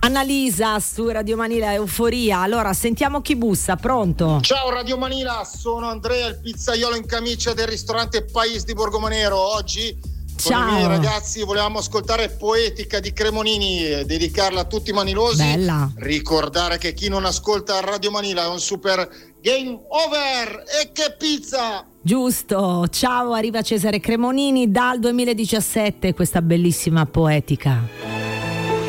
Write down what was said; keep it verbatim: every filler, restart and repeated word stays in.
Annalisa su Radio Manila Euforia. Allora sentiamo chi bussa, pronto? Ciao Radio Manila, sono Andrea, il pizzaiolo in camicia del ristorante Pais di Borgomanero. Oggi con Ciao. i miei ragazzi volevamo ascoltare Poetica di Cremonini e dedicarla a tutti i manilosi. Bella. Ricordare che chi non ascolta Radio Manila è un super game over. E che pizza! Giusto, ciao, arriva Cesare Cremonini dal duemiladiciassette, questa bellissima Poetica.